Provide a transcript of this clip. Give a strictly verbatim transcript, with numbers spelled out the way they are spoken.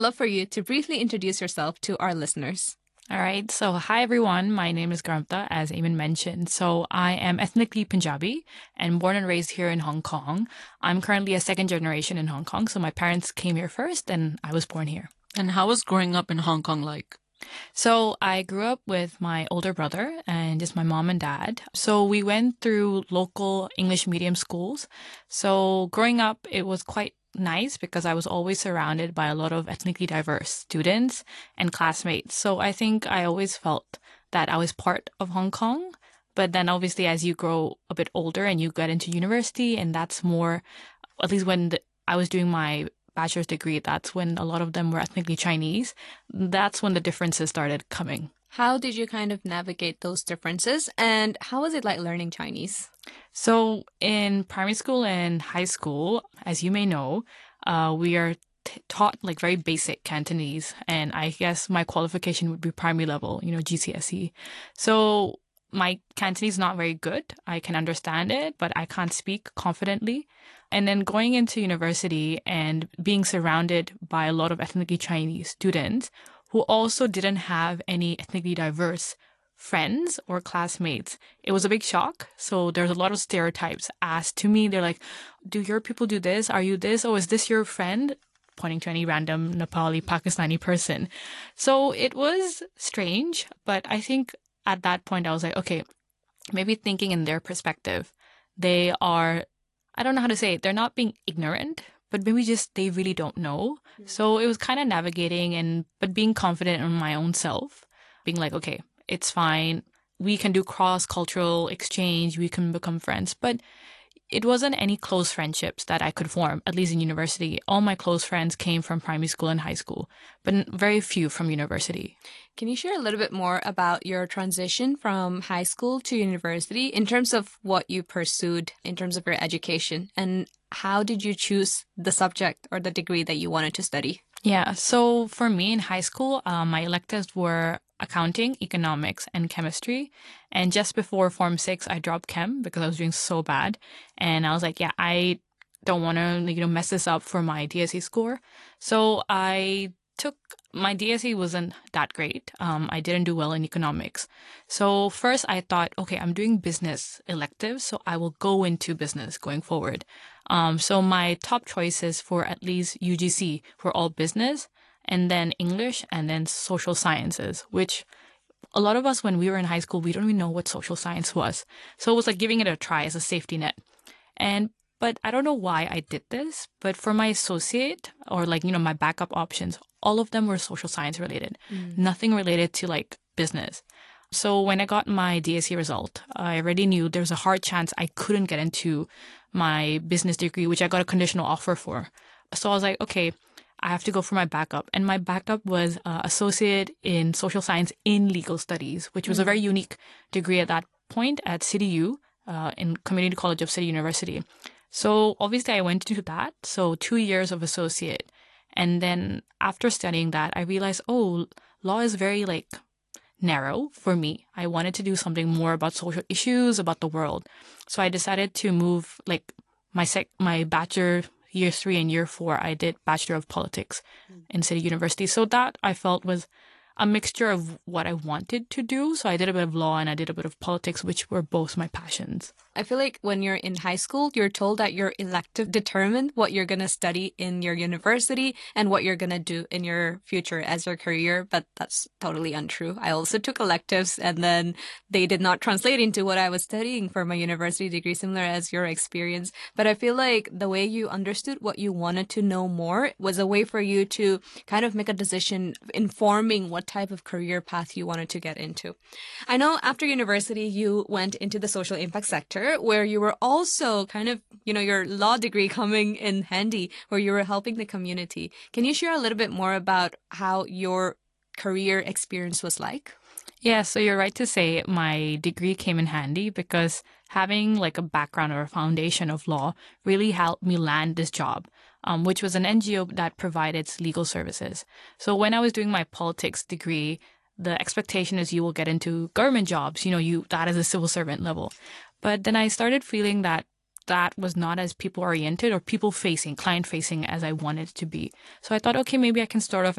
Love for you to briefly introduce yourself to our listeners. All right. So, hi everyone. My name is Garamta, as Eamon mentioned. So, I am ethnically Punjabi and born and raised here in Hong Kong. I'm currently a second generation in Hong Kong. So, my parents came here first and I was born here. And how was growing up in Hong Kong like? So, I grew up with my older brother and just my mom and dad. So, we went through local English medium schools. So, growing up, it was quite nice because I was always surrounded by a lot of ethnically diverse students and classmates. So I think I always felt that I was part of Hong Kong. But then obviously as you grow a bit older and you get into university, and that's more, at least when the, I was doing my bachelor's degree, that's when a lot of them were ethnically Chinese. That's when the differences started coming. How did you kind of navigate those differences, and how was it like learning Chinese? So in primary school and high school, as you may know, uh, we are t- taught like very basic Cantonese, and I guess my qualification would be primary level, you know, G C S E. So my Cantonese is not very good. I can understand it, but I can't speak confidently. And then going into university and being surrounded by a lot of ethnically Chinese students who also didn't have any ethnically diverse friends or classmates, it was a big shock. So there's a lot of stereotypes asked to me. They're like, do your people do this? Are you this? Oh, is this your friend? Pointing to any random Nepali, Pakistani person. So it was strange, but I think at that point I was like, okay, maybe thinking in their perspective, they are, I don't know how to say it, they're not being ignorant, but maybe just they really don't know. Mm-hmm. So it was kind of navigating and, but being confident in my own self, being like, okay, it's fine. We can do cross-cultural exchange. We can become friends. But it wasn't any close friendships that I could form, at least in university. All my close friends came from primary school and high school, but very few from university. Can you share a little bit more about your transition from high school to university in terms of what you pursued in terms of your education, and how did you choose the subject or the degree that you wanted to study? Yeah, so for me in high school, uh, my electives were accounting, economics, and chemistry. And just before Form six, I dropped chem because I was doing so bad. And I was like, yeah, I don't want to, you know, mess this up for my D S E score. So I took, my D S E wasn't that great. Um, I didn't do well in economics. So first I thought, okay, I'm doing business electives, so I will go into business going forward. Um, so my top choices for at least U G C were all business, and then English, and then social sciences, which a lot of us, when we were in high school, we don't even know what social science was. So it was like giving it a try as a safety net. And, but I don't know why I did this, but for my associate or like, you know, my backup options, all of them were social science related, mm. nothing related to like business. So when I got my D S E result, I already knew there was a hard chance I couldn't get into my business degree, which I got a conditional offer for. So I was like, okay, I have to go for my backup. And my backup was uh, associate in social science in legal studies, which was mm-hmm. a very unique degree at that point at CityU, uh, in Community College of City University. So obviously I went to that. So two years of associate. And then after studying that, I realized, oh, law is very like narrow for me. I wanted to do something more about social issues, about the world. So I decided to move like my sec, my bachelor year three and year four, I did Bachelor of Politics mm. in City University. So that I felt was a mixture of what I wanted to do. So I did a bit of law and I did a bit of politics, which were both my passions. I feel like when you're in high school, you're told that your elective determined what you're going to study in your university and what you're going to do in your future as your career. But that's totally untrue. I also took electives and then they did not translate into what I was studying for my university degree, similar as your experience. But I feel like the way you understood what you wanted to know more was a way for you to kind of make a decision informing what type of career path you wanted to get into. I know after university, you went into the social impact sector, where you were also kind of, you know, your law degree coming in handy, where you were helping the community. Can you share a little bit more about how your career experience was like? Yeah, so you're right to say my degree came in handy because having like a background or a foundation of law really helped me land this job, um, which was an N G O that provided legal services. So when I was doing my politics degree, the expectation is you will get into government jobs, you know, you that is a civil servant level. But then I started feeling that that was not as people oriented or people facing, client facing as I wanted it to be. So I thought, okay, maybe I can start off